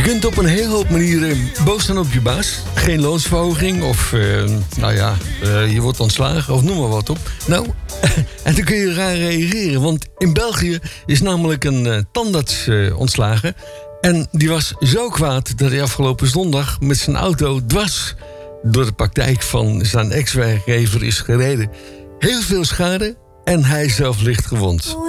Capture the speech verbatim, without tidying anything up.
kunt op een hele hoop manieren boos zijn op je baas. Geen loonsverhoging of, uh, nou ja, uh, je wordt ontslagen of noem maar wat op. Nou, en dan kun je raar reageren. Want in België is namelijk een uh, tandarts uh, ontslagen. En die was zo kwaad dat hij afgelopen zondag met zijn auto dwars door de praktijk van zijn ex-werkgever is gereden. Heel veel schade en hij zelf licht gewond.